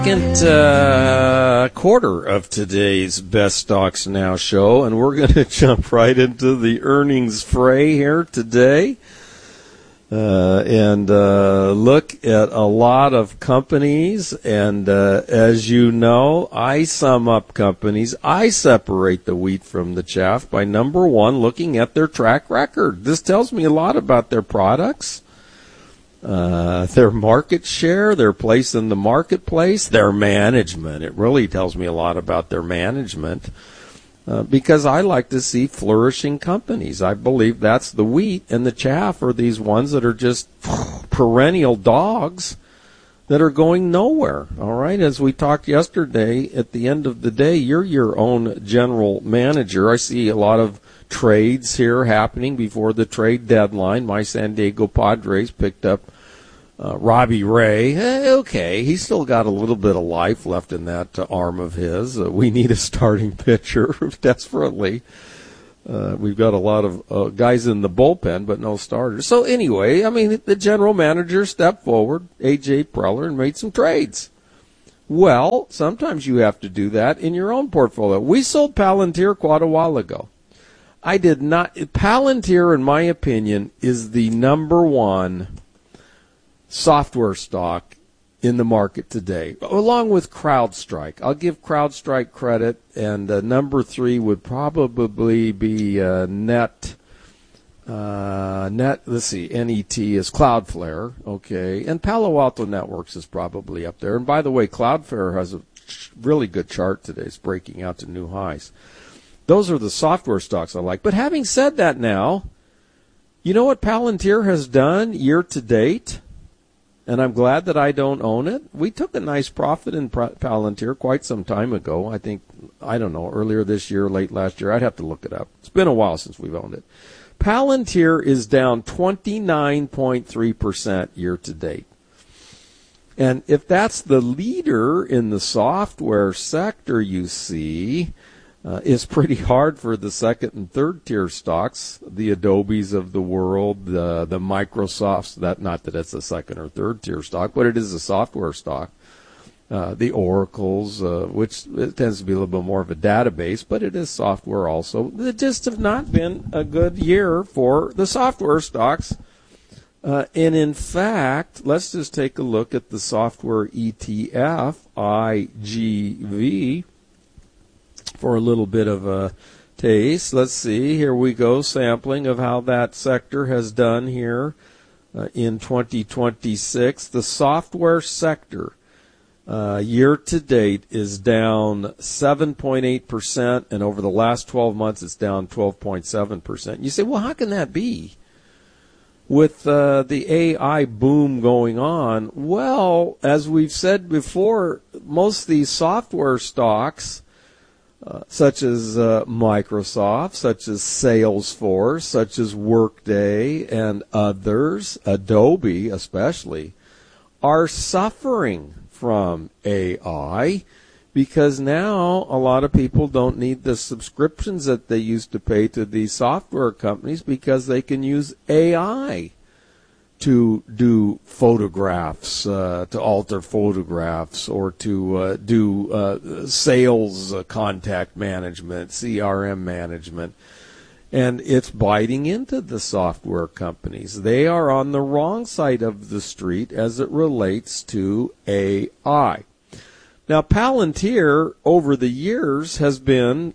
Second quarter of today's Best Stocks Now show, and we're going to jump right into the earnings fray here today and look at a lot of companies. And as you know, I sum up companies. I separate the wheat from the chaff by, number one, looking at their track record. This tells me a lot about their products, their market share, their place in the marketplace, their management. It really tells me a lot about their management because I like to see flourishing companies. I believe that's the wheat, and the chaff are these ones that are just perennial dogs that are going nowhere. All right, as we talked yesterday, at the end of the day, you're your own general manager. I see a lot of trades here happening before the trade deadline. My San Diego Padres picked up Robbie Ray. Okay, he's still got a little bit of life left in that arm of his. We need a starting pitcher desperately. We've got a lot of guys in the bullpen, but no starters. So anyway, I mean, the general manager stepped forward, A.J. Preller, and made some trades. Well, sometimes you have to do that in your own portfolio. We sold Palantir quite a while ago. I did not. Palantir, in my opinion, is the number one software stock in the market today, along with CrowdStrike. I'll give CrowdStrike credit, and number three would probably be Net. Let's see, NET is Cloudflare, okay, and Palo Alto Networks is probably up there. And by the way, Cloudflare has a really good chart today. It's breaking out to new highs. Those are the software stocks I like. But having said that now, you know what Palantir has done year to date? And I'm glad that I don't own it. We took a nice profit in Palantir quite some time ago. I think, I don't know, earlier this year, late last year. I'd have to look it up. It's been a while since we've owned it. Palantir is down 29.3% year to date. And if that's the leader in the software sector, you see, it's pretty hard for the second and third tier stocks, the Adobes of the world, the Microsofts. Not that it's a second or third tier stock, but it is a software stock. The Oracles, which it tends to be a little bit more of a database, but it is software also. It just have not been a good year for the software stocks. And in fact, let's just take a look at the software ETF, IGV, for a little bit of a taste. Let's see. Here we go. Sampling of how that sector has done here in 2026. The software sector year to date is down 7.8%, and over the last 12 months it's down 12.7%. You say, well, how can that be? With the AI boom going on, well, as we've said before, most of these software stocks, such as Microsoft, such as Salesforce, such as Workday, and others, Adobe especially, are suffering from AI because now a lot of people don't need the subscriptions that they used to pay to these software companies because they can use AI to do photographs, to alter photographs, or to do sales contact management, CRM management. And it's biting into the software companies. They are on the wrong side of the street as it relates to AI. Now, Palantir, over the years, has been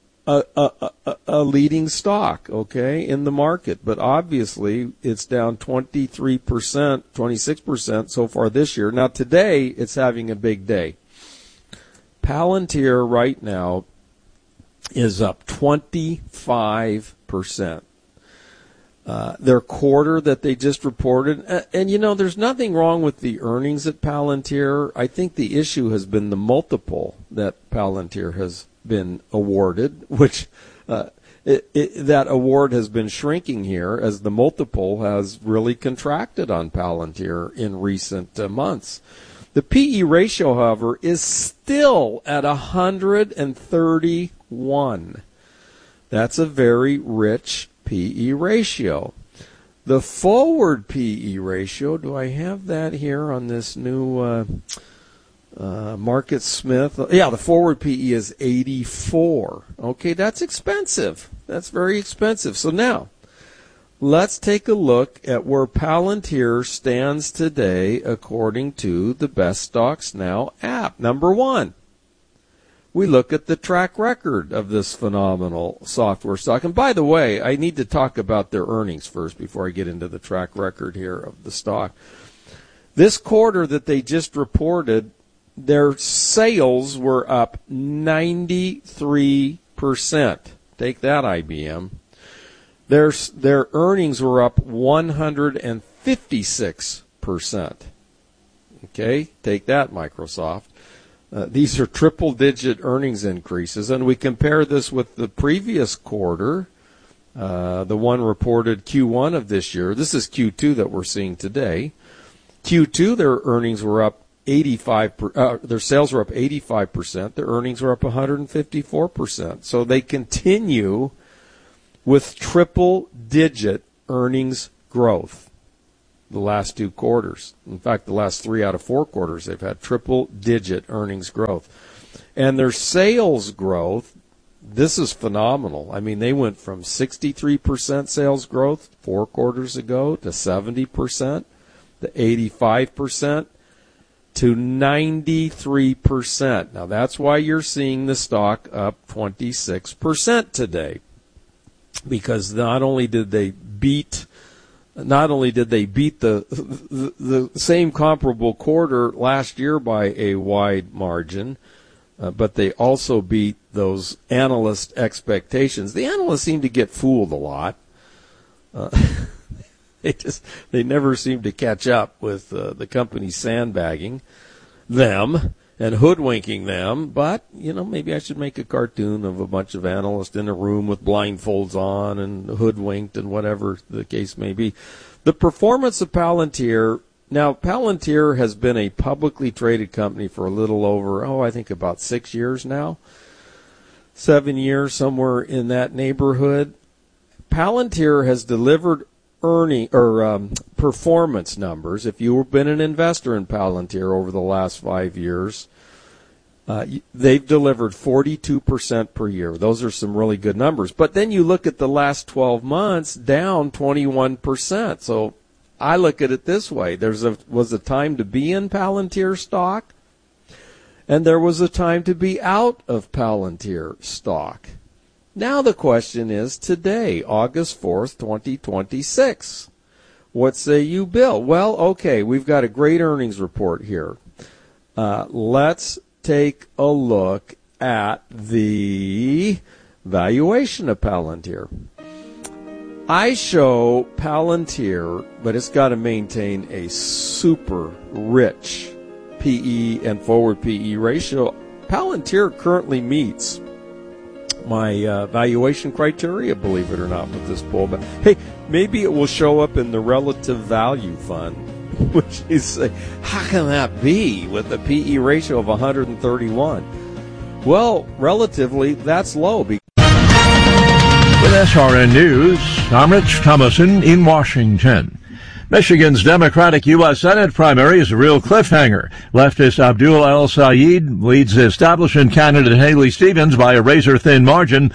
a leading stock, okay, in the market. But obviously, it's down 23%, 26% so far this year. Now, today, it's having a big day. Palantir right now is up 25%. Their quarter that they just reported, and you know, there's nothing wrong with the earnings at Palantir. I think the issue has been the multiple that Palantir has been awarded, which that award has been shrinking here as the multiple has really contracted on Palantir in recent months. The PE ratio, however, is still at 131. That's a very rich PE ratio. The forward PE ratio, do I have that here on this new Market Smith, the forward PE is 84. Okay, that's expensive. That's very expensive. So now, let's take a look at where Palantir stands today according to the Best Stocks Now app. Number one, we look at the track record of this phenomenal software stock. And by the way, I need to talk about their earnings first before I get into the track record here of the stock. This quarter that they just reported, their sales were up 93%. Take that, IBM. Their earnings were up 156%. Okay, take that, Microsoft. These are triple-digit earnings increases, and we compare this with the previous quarter, the one reported Q1 of this year. This is Q2 that we're seeing today. Q2, their earnings were up 85%. Their sales were up 85%. Their earnings were up 154%. So they continue with triple-digit earnings growth the last two quarters. In fact, the last 3 out of 4 quarters, they've had triple-digit earnings growth. And their sales growth, this is phenomenal. I mean, they went from 63% sales growth 4 quarters ago to 70%, to 85%, to 93%. Now, that's why you're seeing the stock up 26% today. Because not only did they beat the same comparable quarter last year by a wide margin, but they also beat those analyst expectations. The analysts seem to get fooled a lot. They never seem to catch up with the company sandbagging them and hoodwinking them. But, maybe I should make a cartoon of a bunch of analysts in a room with blindfolds on and hoodwinked and whatever the case may be. The performance of Palantir, now Palantir has been a publicly traded company for a little over, I think about 6 years now. 7 years, somewhere in that neighborhood. Palantir has delivered performance numbers. If you've been an investor in Palantir over the last 5 years, they've delivered 42% per year. Those are some really good numbers. But then you look at the last 12 months, down 21%. So I look at it this way. Was a time to be in Palantir stock, and there was a time to be out of Palantir stock. Now the question is today, August 4th, 2026. What say you, Bill? Well, okay, we've got a great earnings report here. Let's take a look at the valuation of Palantir. I show Palantir, but it's got to maintain a super rich PE and forward PE ratio. Palantir currently meets my valuation criteria, believe it or not, with this poll. But hey, maybe it will show up in the relative value fund, which is, how can that be with a PE ratio of 131? Well, relatively, that's low. With SRN News, I'm Rich Thomason in Washington. Michigan's Democratic U.S. Senate primary is a real cliffhanger. Leftist Abdul El-Sayed leads the establishment candidate Haley Stevens by a razor-thin margin,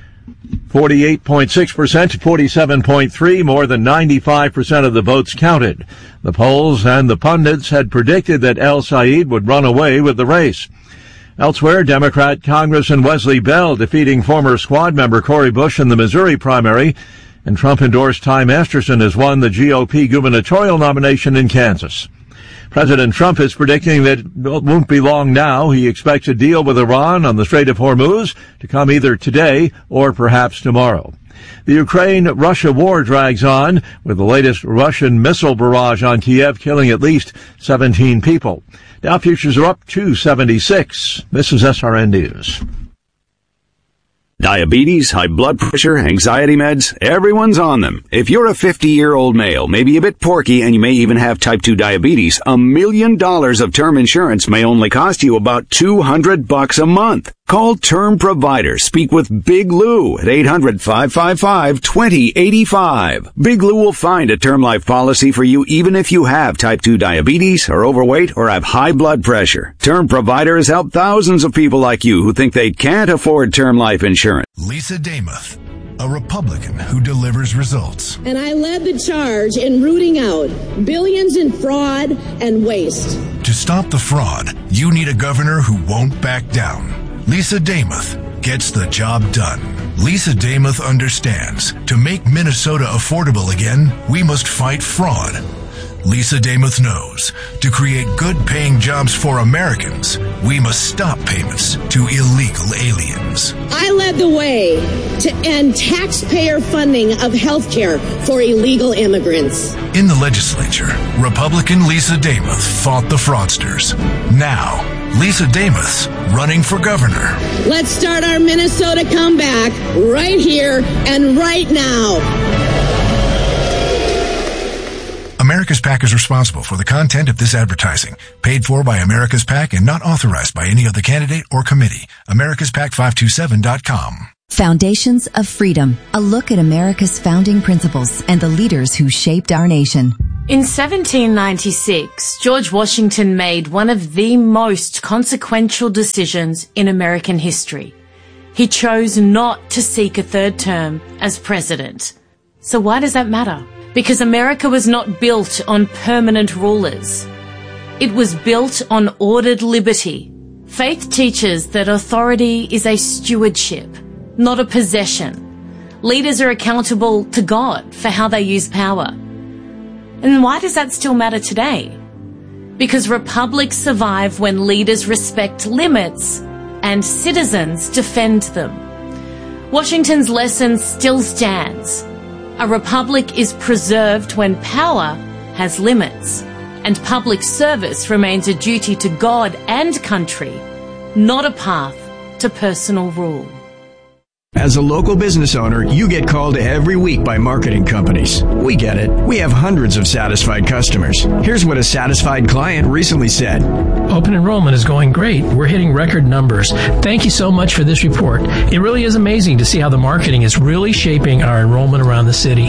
48.6% to 47.3%, more than 95% of the votes counted. The polls and the pundits had predicted that El-Sayed would run away with the race. Elsewhere, Democrat Congressman Wesley Bell defeating former squad member Cori Bush in the Missouri primary, and Trump-endorsed Ty Masterson has won the GOP gubernatorial nomination in Kansas. President Trump is predicting that it won't be long now. He expects a deal with Iran on the Strait of Hormuz to come either today or perhaps tomorrow. The Ukraine-Russia war drags on, with the latest Russian missile barrage on Kiev killing at least 17 people. Dow futures are up 276. This is SRN News. Diabetes, high blood pressure, anxiety meds, everyone's on them. If you're a 50-year-old male, maybe a bit porky, and you may even have type 2 diabetes, $1 million of term insurance may only cost you about $200 a month. Call Term Provider. Speak with Big Lou at 800-555-2085. Big Lou will find a term life policy for you even if you have type 2 diabetes, are overweight, or have high blood pressure. Term Provider has helped thousands of people like you who think they can't afford term life insurance. Lisa Damoth, a Republican who delivers results. And I led the charge in rooting out billions in fraud and waste. To stop the fraud, you need a governor who won't back down. Lisa Damoth gets the job done. Lisa Damoth understands to make Minnesota affordable again, we must fight fraud. Lisa Damoth knows to create good-paying jobs for Americans, we must stop payments to illegal aliens. I led the way to end taxpayer funding of health care for illegal immigrants. In the legislature, Republican Lisa Damoth fought the fraudsters. Now, Lisa Damoth's running for governor. Let's start our Minnesota comeback right here and right now. America's PAC is responsible for the content of this advertising. Paid for by America's PAC and not authorized by any other candidate or committee. AmericasPAC527.com. Foundations of Freedom. A look at America's founding principles and the leaders who shaped our nation. In 1796, George Washington made one of the most consequential decisions in American history. He chose not to seek a third term as president. So why does that matter? Because America was not built on permanent rulers. It was built on ordered liberty. Faith teaches that authority is a stewardship, not a possession. Leaders are accountable to God for how they use power. And why does that still matter today? Because republics survive when leaders respect limits and citizens defend them. Washington's lesson still stands. A republic is preserved when power has limits, and public service remains a duty to God and country, not a path to personal rule. As a local business owner, you get called every week by marketing companies. We get it. We have hundreds of satisfied customers. Here's what a satisfied client recently said. Open enrollment is going great. We're hitting record numbers. Thank you so much for this report. It really is amazing to see how the marketing is really shaping our enrollment around the city.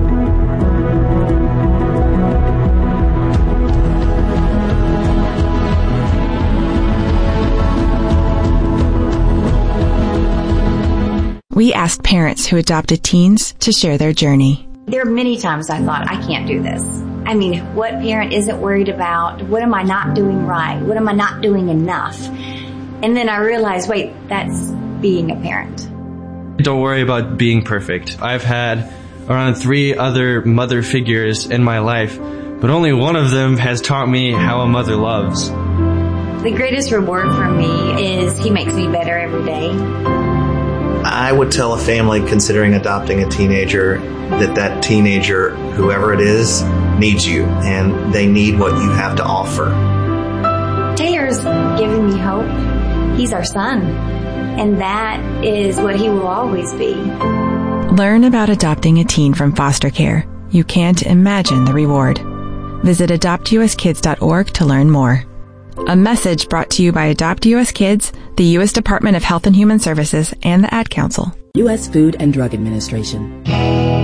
We asked parents who adopted teens to share their journey. There are many times I thought, I can't do this. I mean, what parent isn't worried about? What am I not doing right? What am I not doing enough? And then I realized, wait, that's being a parent. Don't worry about being perfect. I've had around 3 other mother figures in my life, but only one of them has taught me how a mother loves. The greatest reward for me is he makes me better every day. I would tell a family considering adopting a teenager that teenager, whoever it is, needs you, and they need what you have to offer. Taylor's giving me hope. He's our son, and that is what he will always be. Learn about adopting a teen from foster care. You can't imagine the reward. Visit adoptuskids.org to learn more. A message brought to you by Adopt U.S. Kids, the U.S. Department of Health and Human Services, and the Ad Council. U.S. Food and Drug Administration.